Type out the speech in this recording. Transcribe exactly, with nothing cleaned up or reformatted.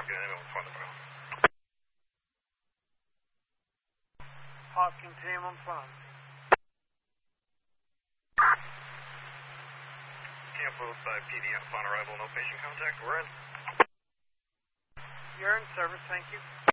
Hopkins, anyone on the phone. Hopkins, team on phone. Campo by P D upon arrival, no patient contact. We're in. You're in service, thank you.